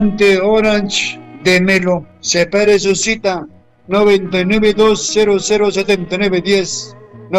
Orange de Melo. Separe su cita 992007910.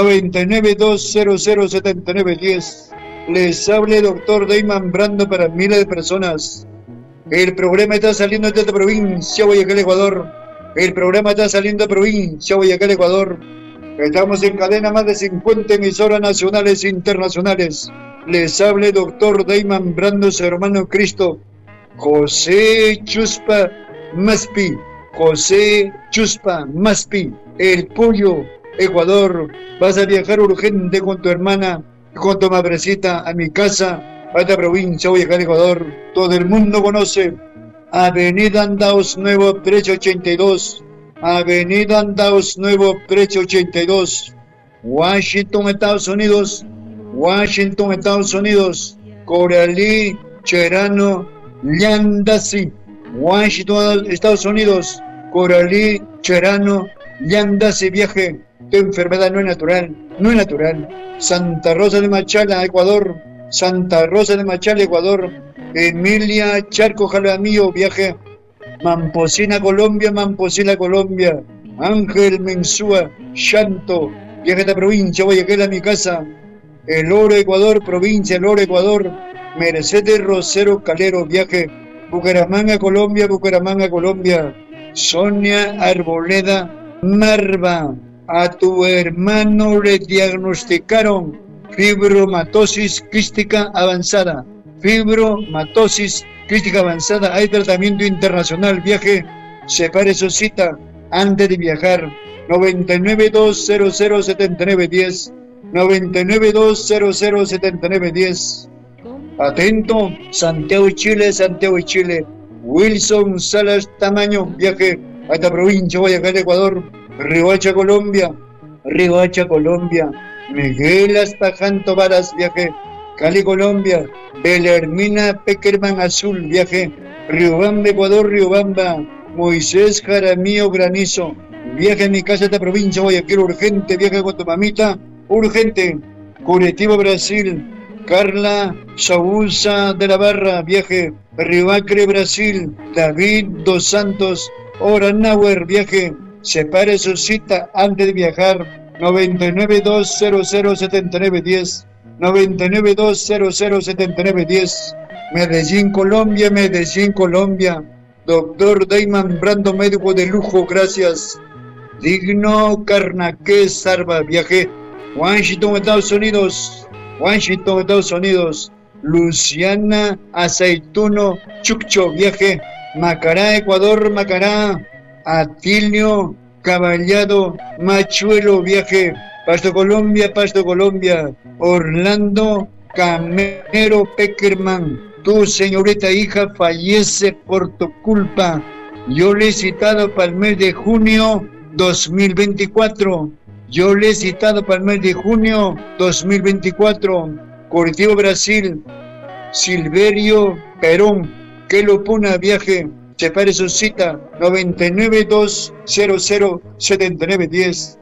992007910. Les hable el doctor Dayman Brando para miles de personas. El programa está saliendo de esta provincia, Guayaquil, Ecuador. El programa está saliendo de provincia, Guayaquil, Ecuador. Estamos en cadena más de 50 emisoras nacionales e internacionales. Les hable el doctor Dayman Brando, su hermano Cristo. José Chuspa Maspi. José Chuspa Maspi. El Puyo, Ecuador. Vas a viajar urgente con tu hermana, con tu madrecita a mi casa, a esta provincia, Guayaquil, Ecuador. Todo el mundo conoce Avenida Andaos Nuevo 382. Avenida Andaos Nuevo 382. Washington, Estados Unidos. Washington, Estados Unidos. Coralí, Cherano, Llandasi. Washington, Estados Unidos. Coralí, Cherano, Llandasi. Viaje. Tu enfermedad no es natural. No es natural. Santa Rosa de Machala, Ecuador. Santa Rosa de Machala, Ecuador. Emilia Charco Jalamillo, viaje. Mamposina, Colombia, Mamposina, Colombia. Ángel Mensúa, Shanto, viaje a esta provincia, Guayaquil, a mi casa. El Oro, Ecuador, provincia El Oro, Ecuador. Mercedes Rosero Calero, viaje. Bucaramanga, Colombia, Bucaramanga, Colombia. Sonia Arboleda Marva, a tu hermano le diagnosticaron fibromatosis quística avanzada. Fibromatosis quística avanzada. Hay tratamiento internacional. Viaje. Separe su cita antes de viajar. 992007910. 992007910. Atento. Santiago, Chile, Santiago, Chile. Wilson Salas Tamaño, viaje a esta provincia, Guayaquil, Ecuador. Riohacha, Colombia. Riohacha, Colombia. Miguel Aspajanto Varas, viaje. Cali, Colombia. Belermina Peckerman Azul, viaje. Riobamba, Ecuador, Riobamba. Moisés Jaramillo Granizo, viaje a mi casa a esta provincia, Guayaquil, urgente. Viaje con tu mamita, urgente. Curitiba, Brasil. Carla Sausa de la Barra, viaje. Riobacre, Brasil. David Dos Santos Oranauer, viaje. Separe su cita antes de viajar. 992007910. 992007910. Medellín, Colombia, Medellín, Colombia. Doctor Dayman Brando, médico de lujo, gracias. Digno Carnaque Sarva, viaje. Washington, Estados Unidos. Washington, Estados Unidos. Luciana Aceituno Chuccho, viaje. Macará, Ecuador, Macará. Atilio Caballado Machuelo, viaje. Pasto, Colombia, Pasto, Colombia. Orlando Camero Peckerman, tu señorita hija fallece por tu culpa. Yo le he citado para el mes de junio 2024. Yo le he citado para el mes de junio 2024. Curitiba, Brasil. Silverio Perón, que lo pone viaje. Separe su cita 992007910.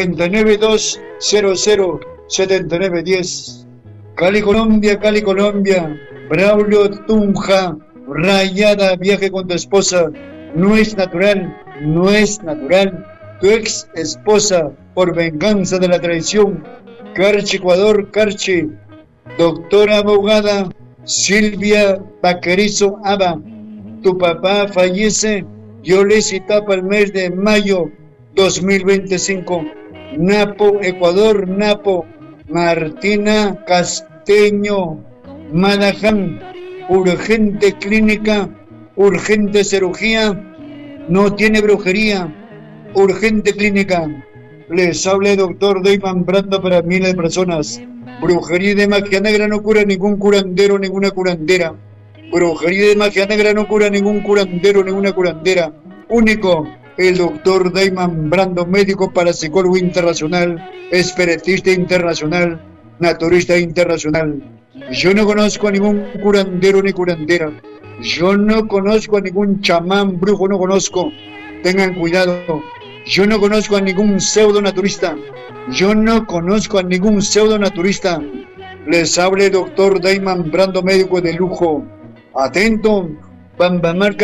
992007910. Cali, Colombia, Cali, Colombia. Braulio Tunja, Rayada, viaje con tu esposa. No es natural, no es natural. Tu ex esposa, por venganza de la traición. Carchi, Ecuador, Carchi. Doctora abogada Silvia Vaquerizo Aba, tu papá fallece. Yo le citaba para el mes de mayo 2025. Napo, Ecuador, Napo. Martina Casteño Madaján, urgente clínica, urgente cirugía, no tiene brujería, urgente clínica. Les habla el doctor Dayman Brando para miles de personas. Brujería de magia negra no cura ningún curandero, ninguna curandera. Brujería de magia negra no cura ningún curandero, ninguna curandera. Único, el doctor Dayman Brando, médico parapsicólogo internacional, espiritista internacional, naturista internacional. Yo no conozco a ningún curandero ni curandera. Yo no conozco a ningún chamán, brujo, no conozco. Tengan cuidado. Yo no conozco a ningún pseudo naturista. Yo no conozco a ningún pseudo naturista. Les habla el doctor Dayman Brando, médico de lujo. Atento, Pambamarca